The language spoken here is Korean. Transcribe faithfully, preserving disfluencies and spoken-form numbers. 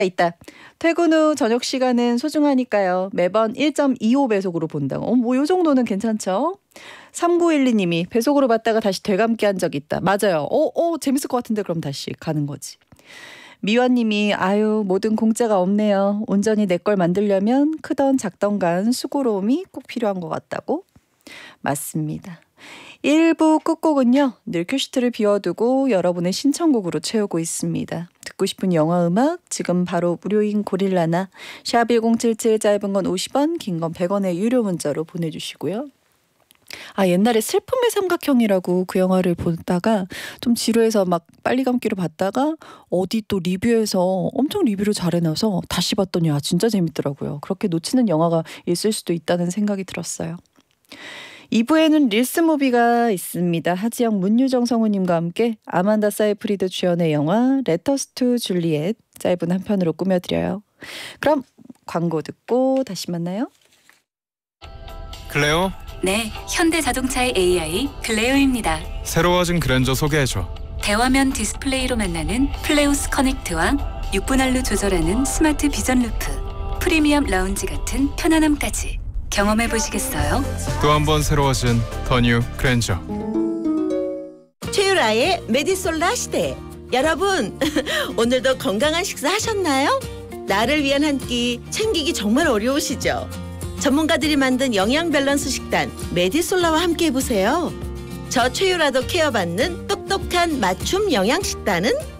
있다. 퇴근 후 저녁 시간은 소중하니까요. 매번 일 점 이오 배속으로 본다고. 어, 뭐 요 정도는 괜찮죠? 삼구일이 님이 배속으로 봤다가 다시 되감기 한 적 있다. 맞아요. 어, 어, 재밌을 것 같은데 그럼 다시 가는 거지. 미화님이 아유 뭐든 공짜가 없네요. 온전히 내 걸 만들려면 크던 작던 간 수고로움이 꼭 필요한 것 같다고. 맞습니다. 일 부 끝곡은요. 늘 큐시트를 비워두고 여러분의 신청곡으로 채우고 있습니다. 듣고 싶은 영화 음악 지금 바로 무료인 고릴라나 샵 일공칠칠 짧은 건 오십 원 긴 건 백 원의 유료 문자로 보내주시고요. 아 옛날에 슬픔의 삼각형이라고 그 영화를 보다가 좀 지루해서 막 빨리 감기로 봤다가 어디 또 리뷰에서 엄청 리뷰를 잘해놔서 다시 봤더니 아 진짜 재밌더라고요. 그렇게 놓치는 영화가 있을 수도 있다는 생각이 들었어요. 이 부에는 릴스무비가 있습니다. 하지영, 문유정 성우님과 함께 아만다 사이프리드 주연의 영화 레터스 투 줄리엣 짧은 한 편으로 꾸며드려요. 그럼 광고 듣고 다시 만나요. 클레오? 네, 현대자동차의 에이아이 클레오입니다. 새로워진 그랜저 소개해줘. 대화면 디스플레이로 만나는 플레우스 커넥트와 육 분 할로 조절하는 스마트 비전 루프, 프리미엄 라운지 같은 편안함까지 경험해보시겠어요? 또 한 번 새로워진 더 뉴 그랜저. 최유라의 메디솔라 시대. 여러분 오늘도 건강한 식사 하셨나요? 나를 위한 한 끼 챙기기 정말 어려우시죠? 전문가들이 만든 영양 밸런스 식단 메디솔라와 함께 해보세요. 저 최유라도 케어받는 똑똑한 맞춤 영양 식단은